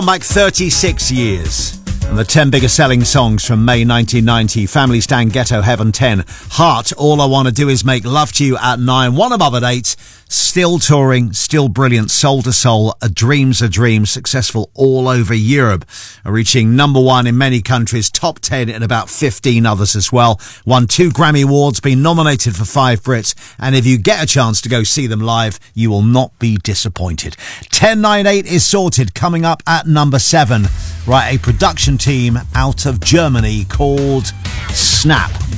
Like 36 years. And the 10 biggest selling songs from May 1990. Family Stand, Ghetto Heaven 10. Heart, All I Want to Do Is Make Love to You at 9. One above at 8. Still touring, still brilliant, Soul to Soul, A Dream's a Dream, successful all over Europe. Reaching number 1 in many countries, top 10 in about 15 others as well. Won 2 Grammy Awards, been nominated for 5 Brits, and if you get a chance to go see them live, you will not be disappointed. 1098 is sorted, coming up at number 7. Right, a production team out of Germany called Snap.